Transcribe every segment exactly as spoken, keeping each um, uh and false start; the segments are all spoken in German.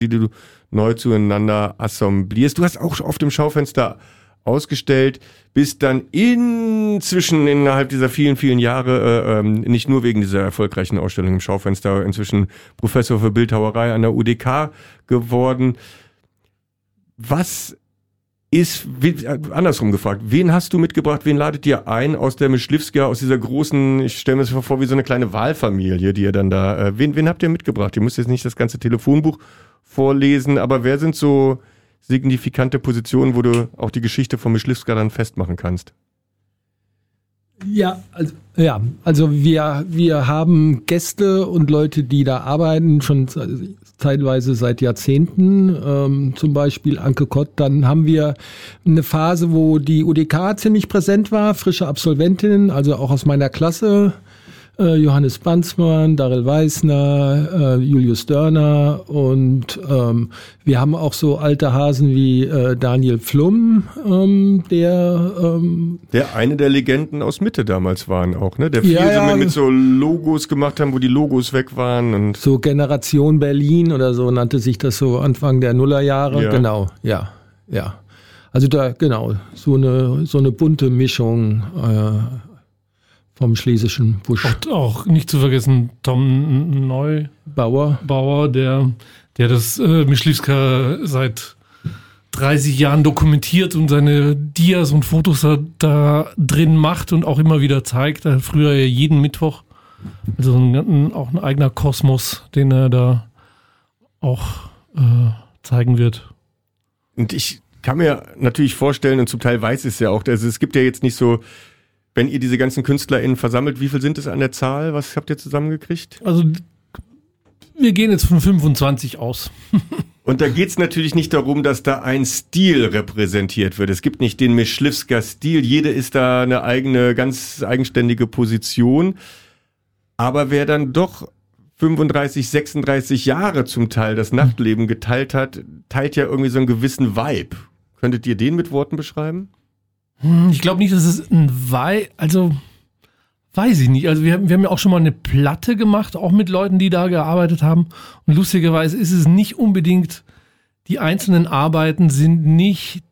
die du neu zueinander assemblierst. Du hast auch auf dem Schaufenster ausgestellt, bist dann inzwischen innerhalb dieser vielen, vielen Jahre, äh, ähm, nicht nur wegen dieser erfolgreichen Ausstellung im Schaufenster, inzwischen Professor für Bildhauerei an der U D K geworden. Was ist, wie, andersrum gefragt, wen hast du mitgebracht, wen ladet ihr ein aus der Myśliwska, aus dieser großen, ich stelle mir das vor, wie so eine kleine Wahlfamilie, die ihr dann da, äh, wen, wen habt ihr mitgebracht? Ihr müsst jetzt nicht das ganze Telefonbuch vorlesen, aber wer sind so signifikante Positionen, wo du auch die Geschichte von Myśliwska dann festmachen kannst? Ja, also, ja, also wir, wir haben Gäste und Leute, die da arbeiten, schon teilweise seit Jahrzehnten, ähm, zum Beispiel Anke Kott. Dann haben wir eine Phase, wo die U D K ziemlich präsent war, frische Absolventinnen, also auch aus meiner Klasse, äh, Johannes Banzmann, Darrell Weißner, äh, Julius Dörner und ähm, wir haben auch so alte Hasen wie äh, Daniel Pflum, ähm, der ähm, der eine der Legenden aus Mitte damals waren auch, ne? Der viel ja, so ja, mit, mit so Logos gemacht haben, wo die Logos weg waren und so Generation Berlin oder so nannte sich das so Anfang der Nullerjahre. Ja. Genau, ja, ja. Also da genau so eine so eine bunte Mischung äh, vom schlesischen Busch. Auch, auch nicht zu vergessen Tom Neubauer, Bauer, der, der das äh, Myśliwska seit dreißig Jahren dokumentiert und seine Dias und Fotos da, da drin macht und auch immer wieder zeigt. Er hat früher ja jeden Mittwoch. Also ein, auch ein eigener Kosmos, den er da auch äh, zeigen wird. Und ich kann mir natürlich vorstellen, und zum Teil weiß ich es ja auch, also es gibt ja jetzt nicht so, wenn ihr diese ganzen KünstlerInnen versammelt, wie viel sind es an der Zahl? Was habt ihr zusammengekriegt? Also wir gehen jetzt von fünfundzwanzig aus. Und da geht's natürlich nicht darum, dass da ein Stil repräsentiert wird. Es gibt nicht den Myśliwska-Stil. Jede ist da eine eigene, ganz eigenständige Position. Aber wer dann doch fünfunddreißig, sechsunddreißig Jahre zum Teil das Nachtleben geteilt hat, teilt ja irgendwie so einen gewissen Vibe. Könntet ihr den mit Worten beschreiben? Ich glaube nicht, dass es ein Vibe, also weiß ich nicht. Also wir, wir haben ja auch schon mal eine Platte gemacht, auch mit Leuten, die da gearbeitet haben. Und lustigerweise ist es nicht unbedingt, die einzelnen Arbeiten sind nicht,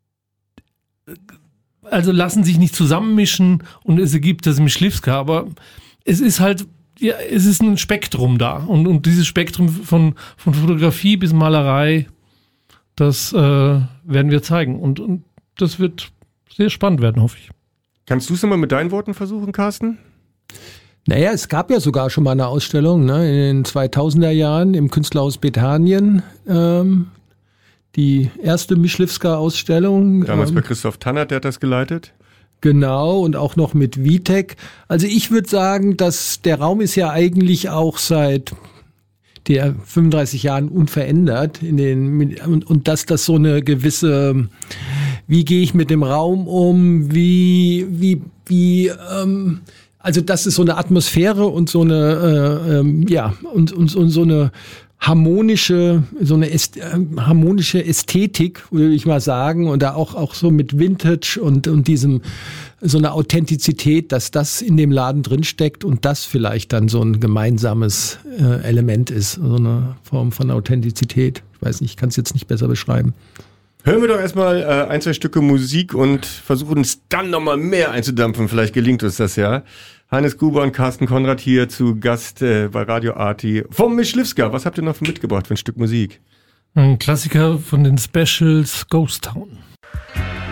also lassen sich nicht zusammenmischen und es ergibt das Myśliwska, aber es ist halt, ja, es ist ein Spektrum da. Und, und dieses Spektrum von, von Fotografie bis Malerei, das äh, werden wir zeigen. Und, und das wird sehr spannend werden, hoffe ich. Kannst du es nochmal mit deinen Worten versuchen, Carsten? Naja, es gab ja sogar schon mal eine Ausstellung, ne, in den zweitausender Jahren im Künstlerhaus Bethanien. Ähm, die erste Myśliwska-Ausstellung. Damals ähm, bei Christoph Tannert, der hat das geleitet. Genau, und auch noch mit Vitek. Also ich würde sagen, dass der Raum ist ja eigentlich auch seit der fünfunddreißig Jahren unverändert in den und, und dass das so eine gewisse, wie gehe ich mit dem Raum um, wie wie wie ähm, also das ist so eine Atmosphäre und so eine äh, ähm, ja und, und und so eine harmonische so eine Äst- äh, harmonische Ästhetik, würde ich mal sagen, und da auch auch so mit Vintage und und diesem so eine Authentizität, dass das in dem Laden drin steckt und das vielleicht dann so ein gemeinsames äh, Element ist, so eine Form von Authentizität. Ich weiß nicht, ich kann es jetzt nicht besser beschreiben. Hören wir doch erstmal äh, ein, zwei Stücke Musik und versuchen es dann nochmal mehr einzudampfen. Vielleicht gelingt uns das ja. Hannes Gruber und Carsten Konrad hier zu Gast äh, bei Radio Arti vom Myśliwska. Was habt ihr noch mitgebracht für ein Stück Musik? Ein Klassiker von den Specials, Ghost Town.